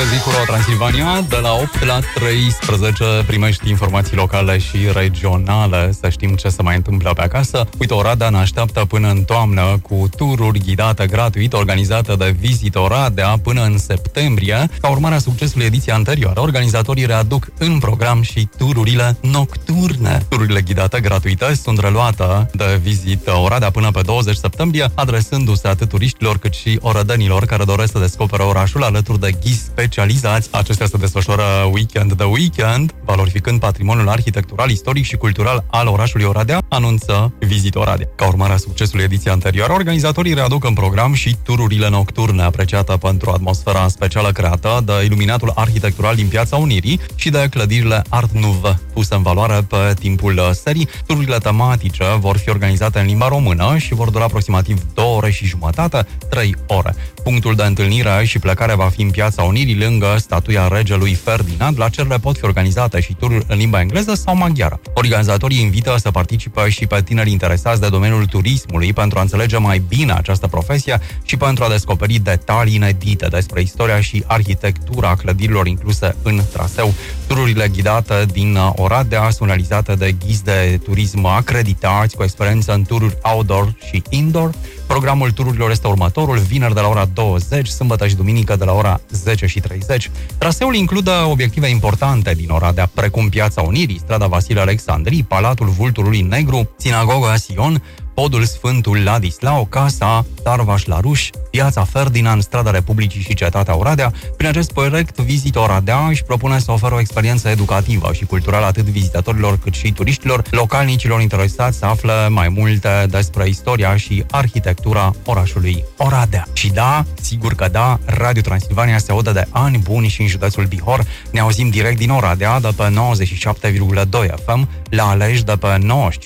zi cu Transilvania. De la 8 la 13 primești informații locale și regionale, să știm ce se mai întâmplă pe acasă. Uite, Oradea ne așteaptă până în toamnă cu tururi ghidate gratuit organizate de Visit Oradea până în septembrie. Ca urmare a succesului ediției anterioare, organizatorii readuc în program și tururile nocturne. Tururile ghidate gratuite sunt reluate de Visit Oradea până pe 20 septembrie, adresându-se atât turiștilor cât și orădenilor care doresc să descopere orașul alături de ghizi specializați. Acestea se desfășoară weekend de weekend, valorificând patrimoniul arhitectural, istoric și cultural al orașului Oradea, anunță Visit Oradea. Ca urmare a succesului ediției anterioare, organizatorii readuc în program și tururile nocturne, apreciată pentru atmosfera specială creată de iluminatul arhitectural din Piața Unirii și de clădirile Art Nouveau puse în valoare pe timpul serii. Tururile tematice vor fi organizate în limba română și vor dura aproximativ 2 ore și jumătate, 3 ore. Punctul de întâlnire și plecare va fi în Piața Unirii, lângă statuia regelui Ferdinand. La cerere pot fi organizate și tururi în limba engleză sau maghiară. Organizatorii invită să participe și pe tineri interesați de domeniul turismului pentru a înțelege mai bine această profesie și pentru a descoperi detalii inedite despre istoria și arhitectura clădirilor incluse în traseu. Tururile ghidate din Oradea sunt realizate de ghizi de turism acreditați cu experiență în tururi outdoor și indoor. Programul tururilor este următorul: vineri de la ora 20, sâmbătă și duminică de la ora 10:30. Traseul include obiective importante din Oradea, precum Piața Unirii, strada Vasile Alexandrii, Palatul Vulturului Negru, Sinagoga Sion, Podul Sfântul Ladislau, Casa Tarvaș la Ruș, Piața Ferdinand, Strada Republicii și Cetatea Oradea. Prin acest proiect, Visit Oradea își propune să oferă o experiență educativă și culturală atât vizitatorilor cât și turiștilor. Localnicilor interesați să afle mai multe despre istoria și arhitectura orașului Oradea. Și da, sigur că da, Radio Transilvania se audă de ani buni și în județul Bihor. Ne auzim direct din Oradea de pe 97,2 FM, la Alej de pe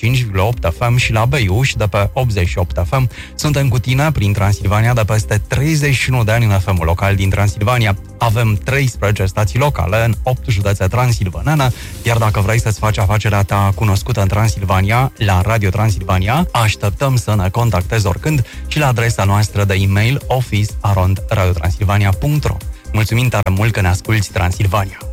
95,8 FM și la Beiuș de pe 88 FM. Suntem cu tine prin Transilvania de peste 31 de ani în FM-ul local din Transilvania. Avem 13 stații locale în 8 județe transilvanene, iar dacă vrei să-ți faci afacerea ta cunoscută în Transilvania, la Radio Transilvania, așteptăm să ne contactezi oricând și la adresa noastră de e-mail office@radiotransilvania.ro. Mulțumim tare mult că ne asculti, Transilvania!